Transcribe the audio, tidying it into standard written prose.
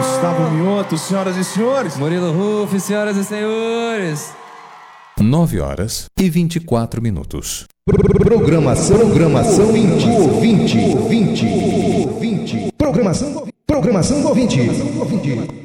Gustavo Mioto, senhoras e senhores. Murilo Ruff, senhoras e senhores. 9h24. Programação ouvinte. Programação do ouvinte.